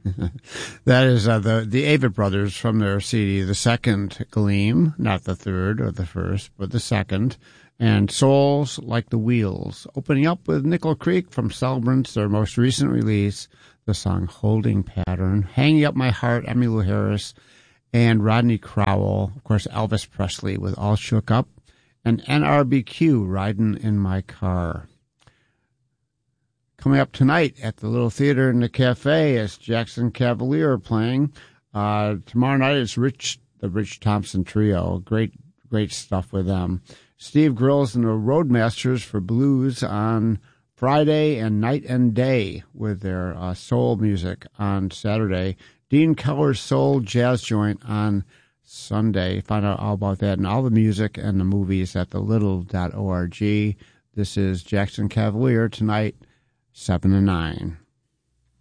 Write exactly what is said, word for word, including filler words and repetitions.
That is uh, the the Avett Brothers from their C D, the second Gleam, not the third or the first, but the second, and Souls Like the Wheels, opening up with Nickel Creek from Celebrants, their most recent release, the song Holding Pattern, Hanging Up My Heart, Emmylou Harris, and Rodney Crowell, of course, Elvis Presley with All Shook Up, and N R B Q, Riding in My Car. Coming up tonight at the Little Theater in the Cafe is Jackson Cavalier playing. Uh, tomorrow night is Rich, the Rich Thompson Trio. Great, great stuff with them. Steve Grills and the Roadmasters for Blues on Friday, and Night and Day with their uh, soul music on Saturday. Dean Keller's Soul Jazz Joint on Sunday. Find out all about that and all the music and the movies at the little dot org. This is Jackson Cavalier tonight, seven to nine.